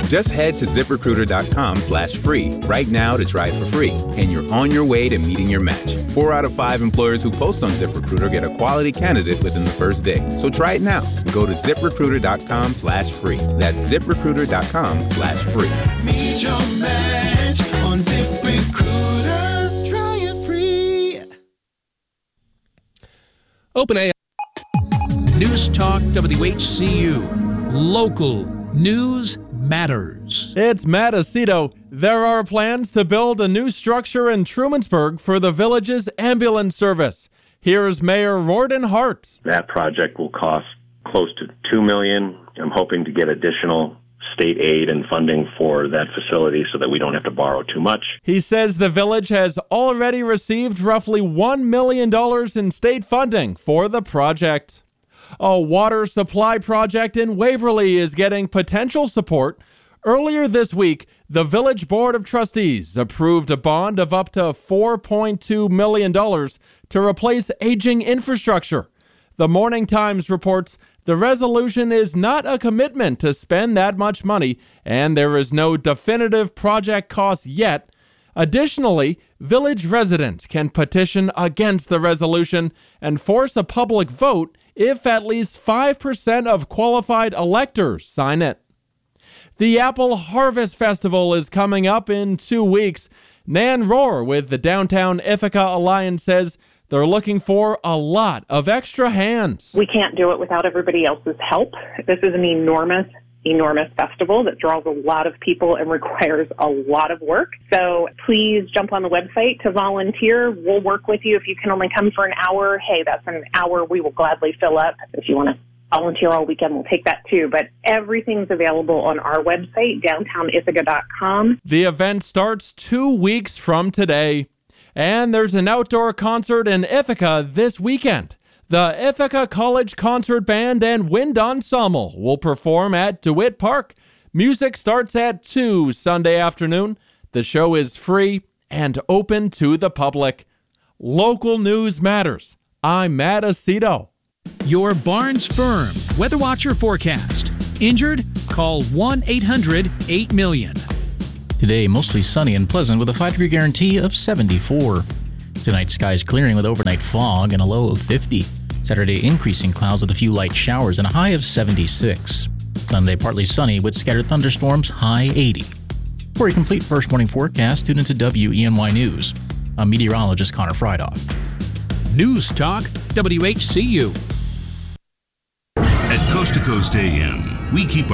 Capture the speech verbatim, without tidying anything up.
Just head to ZipRecruiter.com slash free right now to try it for free, and you're on your way to meeting your match. Four out of five employers who post on ZipRecruiter get a quality candidate within the first day. So try it now. Go to ZipRecruiter.com slash free. That's ZipRecruiter.com slash free. Meet your match on ZipRecruiter. Try it free. OpenAI. News Talk W H C U. Local news matters. It's Matt Aceto. There are plans to build a new structure in Trumansburg for the village's ambulance service. Here's Mayor Rorden Hart. That project will cost close to two million dollars. I'm hoping to get additional state aid and funding for that facility so that we don't have to borrow too much. He says the village has already received roughly one million dollars in state funding for the project. A water supply project in Waverly is getting potential support. Earlier this week, the Village Board of Trustees approved a bond of up to four point two million dollars to replace aging infrastructure. The Morning Times reports the resolution is not a commitment to spend that much money, and there is no definitive project cost yet. Additionally, village residents can petition against the resolution and force a public vote if at least five percent of qualified electors sign it. The Apple Harvest Festival is coming up in two weeks. Nan Rohr with the Downtown Ithaca Alliance says they're looking for a lot of extra hands. We can't do it without everybody else's help. This is an enormous, enormous festival that draws a lot of people and requires a lot of work. So please jump on the website to volunteer. We'll work with you. If you can only come for an hour, hey, that's an hour we will gladly fill up. If you want to volunteer all weekend, we'll take that too. But everything's available on our website, downtown ithaca dot com. The event starts two weeks from today. And there's an outdoor concert in Ithaca this weekend. The Ithaca College Concert Band and Wind Ensemble will perform at DeWitt Park. Music starts at two Sunday afternoon. The show is free and open to the public. Local news matters. I'm Matt Aceto. Your Barnes Firm Weather Watcher forecast. Injured? Call one eight hundred eight million. Today, mostly sunny and pleasant with a five-degree guarantee of seventy-four. Tonight, skies clearing with overnight fog and a low of fifty. Saturday, increasing clouds with a few light showers and a high of seventy-six. Sunday, partly sunny with scattered thunderstorms, high eighty. For a complete first morning forecast, tune into W E N Y News. I'm meteorologist Connor Friedhoff. News Talk W H C U. At Coast to Coast A M, we keep